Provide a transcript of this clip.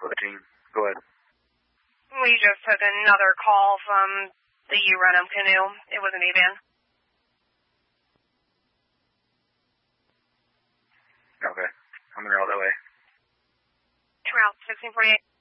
Gene. Go ahead. We just took another call from the U-Renum canoe. It was an E-van. Okay. I'm going to route that way. Route 1648.